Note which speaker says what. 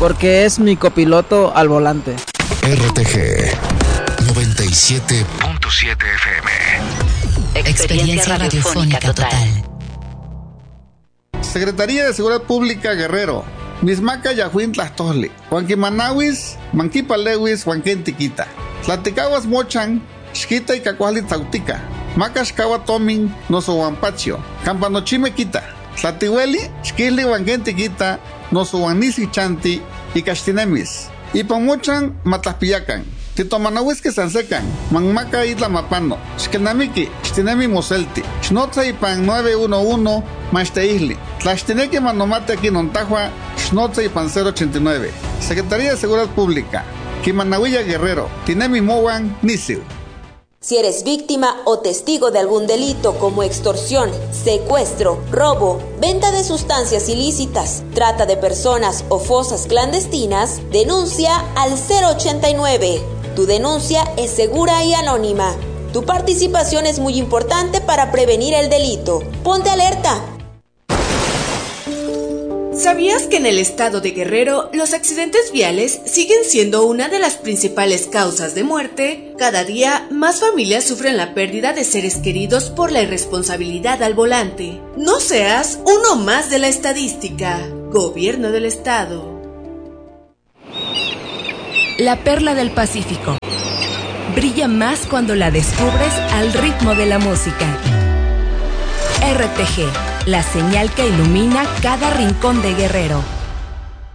Speaker 1: porque es mi copiloto al volante.
Speaker 2: RTG 97.7 FM.
Speaker 3: Experiencia radiofónica total.
Speaker 4: Secretaría de Seguridad Pública Guerrero. Mismaca Yahuin Tlastosli. Huanquimanawis, Manquipalewis, Huanquentiquita. Tlatecaguas mochan, Xquita y Cacuali Tautica. Macascawa Tomin, Noso Huampacho. Campanochime quita. Tlatihueli, Xquili Huanquentiquita, Noso Huanisi Chanti y Castinemis. Y Pamochan, Matlaspiacan. Titomanawis que sansecan, Manmaca Isla Mapano, Xkenamiki, Xtinemi Moselti, Xnotza y Pan 911, Masteisli, Tlaxtineque Manomate aquí Nontahua, Xnotza y Pan 089. Secretaría de Seguridad Pública, Kimanahuilla Guerrero, Tinemi Mowan, Nisiu.
Speaker 5: Si eres víctima o testigo de algún delito como extorsión, secuestro, robo, venta de sustancias ilícitas, trata de personas o fosas clandestinas, denuncia al 089. Tu denuncia es segura y anónima. Tu participación es muy importante para prevenir el delito. Ponte alerta.
Speaker 6: ¿Sabías que en el estado de Guerrero los accidentes viales siguen siendo una de las principales causas de muerte? Cada día más familias sufren la pérdida de seres queridos por la irresponsabilidad al volante. No seas uno más de la estadística. Gobierno del Estado.
Speaker 3: La perla del Pacífico brilla más cuando la descubres al ritmo de la música. RTG, la señal que ilumina cada rincón de Guerrero.